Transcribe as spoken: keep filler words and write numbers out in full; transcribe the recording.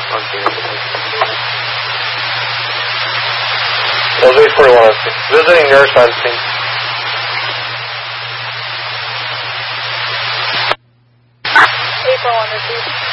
Okay. Well, eight forty-one, visiting nurse on scene. eight forty-one, repeat.